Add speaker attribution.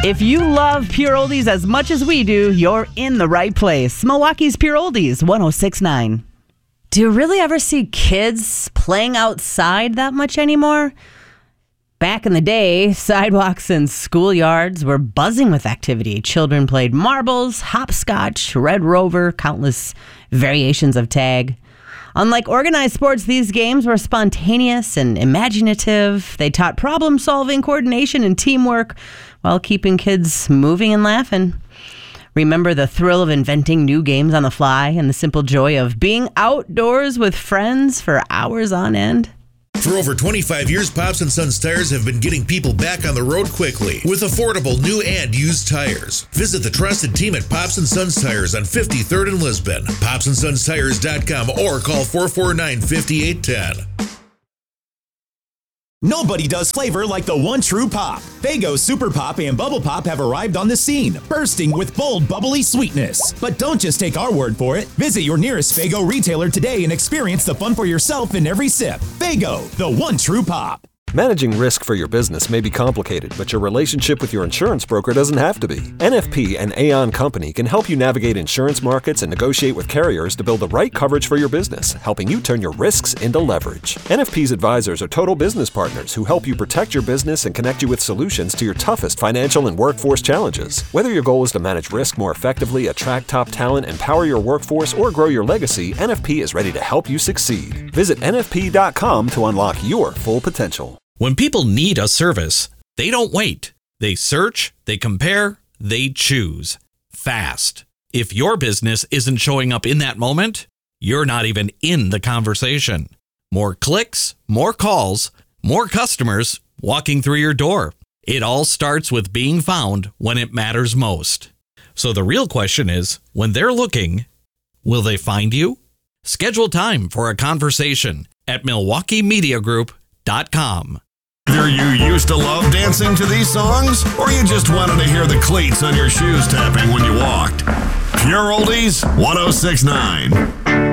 Speaker 1: If you love Pure Oldies as much as we do, you're in the right place. Milwaukee's Pure Oldies, 106.9. Do you really ever see kids playing outside that much anymore? Back in the day, sidewalks and schoolyards were buzzing with activity. Children played marbles, hopscotch, Red Rover, countless variations of tag. Unlike organized sports, these games were spontaneous and imaginative. They taught problem-solving, coordination, and teamwork while keeping kids moving and laughing. Remember the thrill of inventing new games on the fly and the simple joy of being outdoors with friends for hours on end?
Speaker 2: For over 25 years, Pops & Sons Tires have been getting people back on the road quickly with affordable new and used tires. Visit the trusted team at Pops & Sons Tires on 53rd and Lisbon, popsandsonstires.com, or call 449-5810.
Speaker 3: Nobody does flavor like the one true pop. Faygo Super Pop and Bubble Pop have arrived on the scene, bursting with bold, bubbly sweetness. But don't just take our word for it. Visit your nearest Faygo retailer today and experience the fun for yourself in every sip. Faygo, the one true pop.
Speaker 4: Managing risk for your business may be complicated, but your relationship with your insurance broker doesn't have to be. NFP and Aon Company can help you navigate insurance markets and negotiate with carriers to build the right coverage for your business, helping you turn your risks into leverage. NFP's advisors are total business partners who help you protect your business and connect you with solutions to your toughest financial and workforce challenges. Whether your goal is to manage risk more effectively, attract top talent, empower your workforce, or grow your legacy, NFP is ready to help you succeed. Visit NFP.com to unlock your full potential.
Speaker 5: When people need a service, they don't wait. They search, they compare, they choose. Fast. If your business isn't showing up in that moment, you're not even in the conversation. More clicks, more calls, more customers walking through your door. It all starts with being found when it matters most. So the real question is, when they're looking, will they find you? Schedule time for a conversation at MilwaukeeMediaGroup.com.
Speaker 6: Either you used to love dancing to these songs, or you just wanted to hear the cleats on your shoes tapping when you walked. Pure Oldies 106.9.